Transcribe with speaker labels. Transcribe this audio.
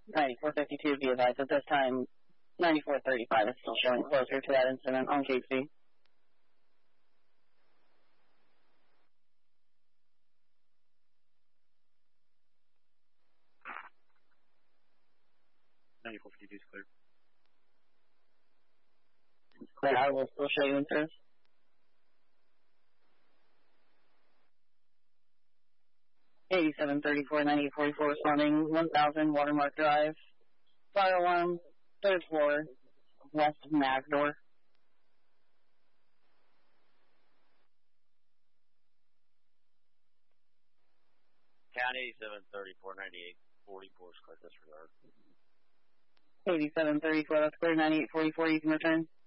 Speaker 1: 9452, be advised at this time, 9435 is still showing closer to that incident on KC.
Speaker 2: is clear.
Speaker 1: Clear, I will still show you in service. Eighty-seven 9844 responding 1000 Watermark Drive. Fire alarm, 3rd floor, west of Magdor.
Speaker 3: County 87349844 is clear, disregard.
Speaker 1: 8734, that's clear, 9844, you can return.